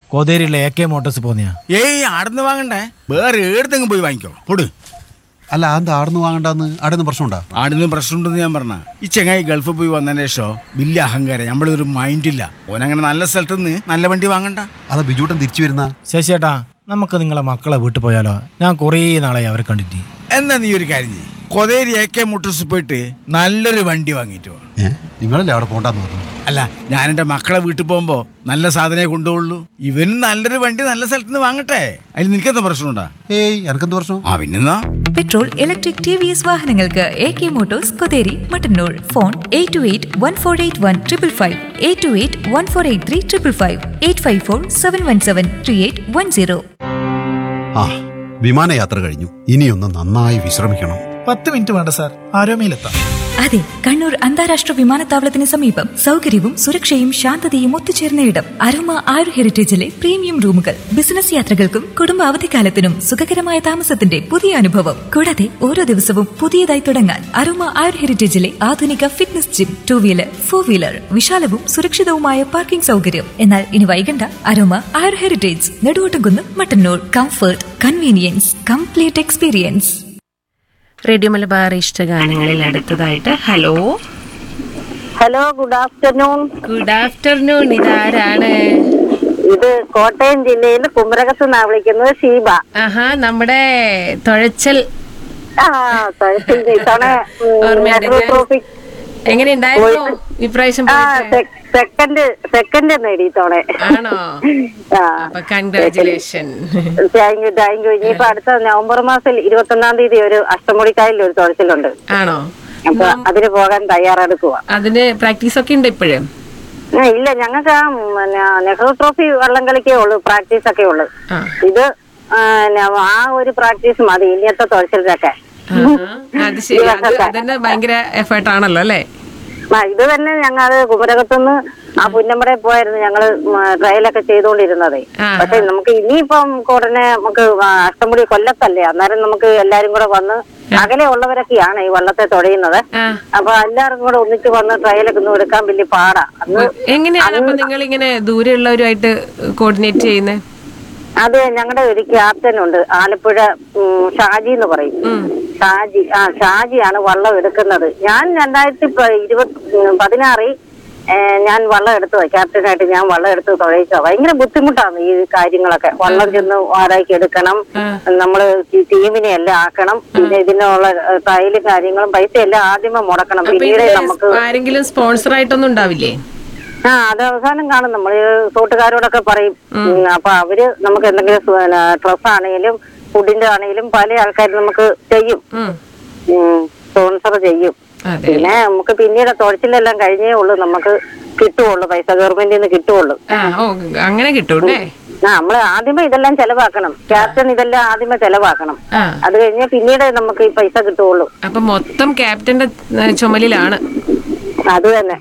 കോതേരിയിലെ AK Motors പോന്നെയാ? ഏയ് ആടുന്ന് വാങ്ങണ്ടേ, വേറെ ഏടത്തെങ്കിലും പോയി വാങ്ങിക്കോ. പൊട്. അല്ല, എന്താ ആടുന്ന് വാങ്ങണ്ടെന്ന്? ആടുന്ന് പ്രശ്നമുണ്ടാ? ആടുന്ന് പ്രശ്നമുണ്ടെന്ന് ഞാൻ പറഞ്ഞ. ഈ ചെങ്ങായി ഗൾഫിൽ പോയി വന്നതിന് ശേഷം വലിയ അഹങ്കാരം, നമ്മളൊരു മൈൻഡില്ല. ഓനങ്ങനെ നല്ല സ്ഥലത്ത് നിന്ന് നല്ല വണ്ടി വാങ്ങണ്ട. അതാ ബിജൂട്ടൻ തിരിച്ചു വരുന്ന. ശശിയേട്ടാ, നമുക്ക് നിങ്ങളെ മക്കളെ വീട്ടിൽ പോയാലോ? ഞാൻ കുറേ നാളായി അവരെ കണ്ടിട്ട്. എന്നാ നീ ഒരു കാര്യം ചെയ്യ്, കൊതേരി AK മോട്ടോഴ്സ് പോയിട്ട് നല്ലൊരു വണ്ടി വാങ്ങിയിട്ട് വാ. നിങ്ങളല്ലേ അവിടെ പോണ്ടെന്ന് പറഞ്ഞു? അല്ല, ഞാൻ എൻ്റെ മക്കളെ വീട്ടിൽ പോകുമ്പോ നല്ല സാധനമേ കൊണ്ടുപോകുള്ളൂ. ഇവന് നല്ലൊരു വണ്ടി നല്ല സ്ഥലത്ത് നിന്ന് വാങ്ങട്ടെ. അതിൽ നിനക്കെന്താ പ്രശ്നമുണ്ടാ? ഏയ്, എനക്കെന്ത് പ്രശ്നം? പിന്നെന്നാ. പെട്രോൾ, ഇലക്ട്രിക്, TVS വാഹനങ്ങൾക്ക് AK Motors, Kotheri, Mattannur. Phone 8281481555, 8281483555, 8547173810. ആ, വിമാനയാത്ര കഴിഞ്ഞു. ഇനിയൊന്ന് നന്നായി വിശ്രമിക്കണം. 10 മിനിറ്റ് വേണ്ട സാർ, ആരോമയിലെത്താം. അതെ, കണ്ണൂർ അന്താരാഷ്ട്ര വിമാനത്താവളത്തിന് സമീപം സൗകര്യവും സുരക്ഷയും ശാന്തതയും ഒത്തുചേർന്ന ഇടം. അരോമ ആയുർ ഹെറിറ്റേജിലെ പ്രീമിയം റൂമുകൾ. ബിസിനസ് യാത്രകൾക്കും കുടുംബ അവധിക്കാലത്തിനും സുഖകരമായ താമസത്തിന്റെ പുതിയ അനുഭവം. കൂടാതെ ഓരോ ദിവസവും പുതിയതായി തുടങ്ങാൻ അരോമ ആയുർ ഹെറിറ്റേജിലെ ആധുനിക fitness gym, 2 wheeler 4 wheeler, വിശാലവും സുരക്ഷിതവുമായ parking സൗകര്യം. എന്നാൽ ഇനി വൈകണ്ട. അരോമ ആയുർ heritage, Neduvottumkunnu, Mattannur. Comfort, convenience, complete experience. Radio Malabar ഇഷ്ടഗാനങ്ങളിൽ അടുത്തതായിട്ട് hello. Good afternoon. Good afternoon. ഇതാരാണ്? ഇത് കോട്ടയം ജില്ലയിൽ കുമരകത്ത് നിന്നാണ് വിളിക്കുന്നത്. ഷീബ. ആഹാ, നമ്മുടെ തുഴച്ചൽ എങ്ങനെയുണ്ടായിരുന്നു ഇപ്രാവശ്യം? സെക്കൻഡ് നേടി തോണെ. ആണോ? കൺഗ്രാറ്റുലേഷൻ. Thank you. ഇനിയിപ്പോ അടുത്ത നവംബർ മാസം 21-ാം തീയതി ഒരു അഷ്ടമുടിക്കായലിൽ ഒരു തുഴച്ചിലുണ്ട്. ആണോ? അപ്പൊ അതിന് പോകാൻ തയ്യാറെടുക്കുക. അതിന് പ്രാക്ടീസ് ഒക്കെ ഉണ്ട് ഇപ്പോഴും? ഇല്ല, ഞങ്ങൾക്ക് നെഹ്റു ട്രോഫി വള്ളംകളിക്കേ ഉള്ളു പ്രാക്ടീസ് ഒക്കെ ഉള്ളു. ഇത് ആ ഒരു പ്രാക്ടീസ് മതി ഇനിയത്തെ തുഴച്ചിലൊക്കെ. അത് ശരി, അതന്നെ ഭയങ്കര എഫേർട്ട് ആണല്ലോ അല്ലേ? ഇത് തന്നെ ഞങ്ങൾ കുമരകത്തുനിന്ന് ആ പുന്നമ്പടെ പോയായിരുന്നു ഞങ്ങള് ട്രയലൊക്കെ ചെയ്തുകൊണ്ടിരുന്നതേ. പക്ഷെ നമുക്ക് ഇനിയിപ്പം ഉടനെ നമുക്ക് അഷ്ടമുടി കൊല്ലത്തല്ലേ, അന്നേരം നമുക്ക് എല്ലാരും കൂടെ വന്ന്, അകലെ ഉള്ളവരൊക്കെയാണ് ഈ വള്ളത്തെ തുഴയുന്നത്. അപ്പൊ എല്ലാവർക്കും കൂടെ ഒന്നിച്ച് വന്ന് ട്രയലൊക്കെ ഒന്നും എടുക്കാൻ വലിയ പാടാ. എങ്ങനെയാണ് നിങ്ങൾ ഇങ്ങനെ ദൂരെയുള്ളവരുമായിട്ട് കോർഡിനേറ്റ് ചെയ്യുന്നത്? അത് ഞങ്ങളുടെ ഒരു ക്യാപ്റ്റൻ ഉണ്ട്, ആലപ്പുഴ ഷാജി എന്ന് പറയും. ഷാജിയാണ് വള്ളം എടുക്കുന്നത്. ഞാൻ 2016 ഞാൻ വള്ളം എടുത്തത്, ക്യാപ്റ്റനായിട്ട് ഞാൻ വള്ളം എടുത്ത് തുഴയിച്ച. ഭയങ്കര ബുദ്ധിമുട്ടാണ് ഈ കാര്യങ്ങളൊക്കെ. വള്ളം ചെന്ന് വാടകയ്ക്ക് എടുക്കണം, നമ്മള് ടീമിനെ എല്ലാം ആക്കണം, പിന്നെ ഇതിനുള്ള ട്രയലും കാര്യങ്ങളും പൈസ എല്ലാം ആദ്യമേ മുടക്കണം. പിന്നീട് നമുക്ക് ആരെങ്കിലും സ്പോൺസർ ആയിട്ടൊന്നും ഉണ്ടാവില്ലേ? അത് അവസാനം കാണും. നമ്മള് കൂട്ടുകാരോടൊക്കെ പറയും. അപ്പൊ അവര് നമുക്ക് എന്തെങ്കിലും ഡ്രസ് ആണെങ്കിലും ഫുഡിന്റെ ആണെങ്കിലും പല ആൾക്കാരും നമുക്ക് ചെയ്യും, സ്പോൺസർ ചെയ്യും. പിന്നെ നമുക്ക് പിന്നീട് തുഴച്ചിലെല്ലാം കഴിഞ്ഞേ ഉള്ളു നമുക്ക് കിട്ടുള്ളൂ, പൈസ ഗവൺമെന്റിൽ നിന്ന് കിട്ടുള്ളൂ. അങ്ങനെ കിട്ടൂല്ലേ? നമ്മള് ആദ്യമേ ഇതെല്ലാം ചെലവാക്കണം. ക്യാപ്റ്റൻ ഇതെല്ലാം ആദ്യമേ ചെലവാക്കണം. അത് കഴിഞ്ഞ് പിന്നീട് നമുക്ക് ഈ പൈസ കിട്ടുള്ളൂ. അപ്പൊ മൊത്തം ക്യാപ്റ്റന്റെ ചുമലിലാണ്. അത് തന്നെ.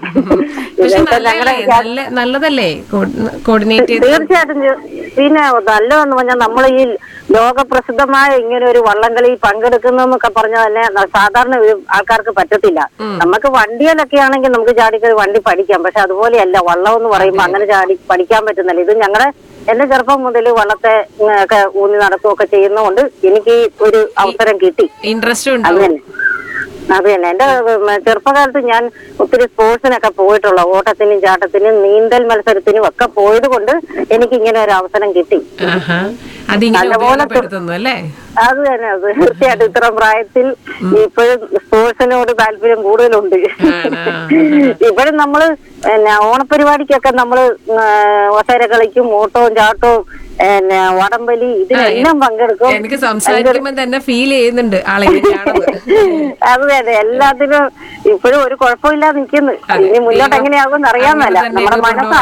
നല്ലതല്ലേ കോർഡിനേറ്റ് ചെയ്ത്? തീർച്ചയായിട്ടും. പിന്നെ നല്ലതെന്ന് പറഞ്ഞാൽ നമ്മൾ ഈ ലോകപ്രസിദ്ധമായ ഇങ്ങനെ ഒരു വള്ളംകളി പങ്കെടുക്കുന്നൊക്കെ പറഞ്ഞാൽ തന്നെ സാധാരണ ആൾക്കാർക്ക് പറ്റത്തില്ല. നമുക്ക് വണ്ടിയിലൊക്കെ ആണെങ്കിൽ നമുക്ക് ചാടിക്കറി വണ്ടി പഠിക്കാം. പക്ഷെ അതുപോലെയല്ല, വള്ളം എന്ന് പറയുമ്പോ അങ്ങനെ ചാടി പഠിക്കാൻ പറ്റുന്നില്ല. ഇത് എന്റെ ചെറുപ്പം മുതൽ വള്ളത്തെ ഒക്കെ ഊന്നി നടക്കുകയൊക്കെ ചെയ്യുന്നതുകൊണ്ട് എനിക്ക് ഒരു അവസരം കിട്ടി. ഇൻട്രസ്റ്റ് ഉണ്ട്. അത് തന്നെ. എന്റെ ചെറുപ്പകാലത്ത് ഞാൻ ഒത്തിരി സ്പോർട്സിനൊക്കെ പോയിട്ടുള്ള, ഓട്ടത്തിനും ചാട്ടത്തിനും നീന്തൽ മത്സരത്തിനും ഒക്കെ പോയത് കൊണ്ട് എനിക്ക് ഇങ്ങനെ ഒരു അവസരം കിട്ടി. അതുപോലെ അത് തന്നെ. തീർച്ചയായിട്ടും ഇത്ര പ്രായത്തിൽ ഇപ്പോഴും സ്പോർട്സിനോട് താല്പര്യം കൂടുതലുണ്ട്. ഇപ്പോഴും നമ്മള് ഓണപരിപാടിക്കൊക്കെ നമ്മള് ഒസര കളിക്കും, ഓട്ടവും ചാട്ടവും വടംവലി ഇതിനെല്ലാം പങ്കെടുക്കും. എനിക്ക് സംസാരിക്കുമ്പോ തന്നെ ഫീൽ ചെയ്യുന്നുണ്ട് ആളെ. അത് തന്നെ. എല്ലാത്തിനും ഇപ്പോഴും ഒരു കുഴപ്പമില്ലാതെ നിൽക്കുന്നു. ഇനി മുന്നോട്ട് എങ്ങനെയാകും അറിയാമല്ല, നമ്മുടെ മനസ്സാ.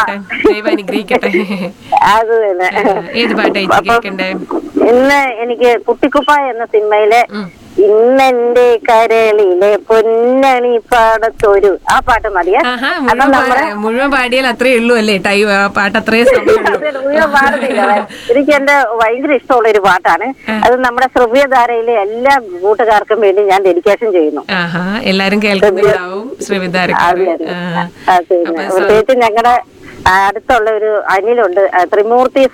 അത് തന്നെ. ഇന്ന് എനിക്ക് കുട്ടിക്കുപ്പായ എന്ന സിനിമയിലെ ഇന്നെന്റെ കരളിലെ പൊന്നണി പാടത്തൊരു ആ പാട്ട് മതിയാ. മുഴുവൻ പാടിയാൽ അത്രേ ഉള്ളൂ അല്ലേ പാട്ട്? അത്രയും മുഴുവൻ പാടുന്നില്ല. എനിക്ക് എന്റെ ഭയങ്കര ഇഷ്ടമുള്ള ഒരു പാട്ടാണ് അത്. നമ്മുടെ ശ്രവ്യധാരയിലെ എല്ലാ കൂട്ടുകാർക്കും വേണ്ടി ഞാൻ ഡെഡിക്കേഷൻ ചെയ്യുന്നു. എല്ലാരും കേൾക്കുന്നുണ്ടാവും ശ്രവ്യധാരക്കാര്. പ്രത്യേകിച്ച് ഞങ്ങളുടെ അടുത്തുള്ള ഒരു അനിലുണ്ട്, ത്രിമൂർത്തി